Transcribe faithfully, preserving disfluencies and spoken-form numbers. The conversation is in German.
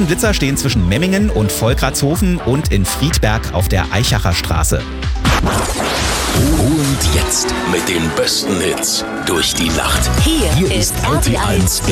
nächsten Blitzer stehen zwischen Memmingen und Volkratshofen und in Friedberg auf der Eichacher Straße. Und jetzt mit den besten Hits durch die Nacht. Hier, Hier ist ist R T L eins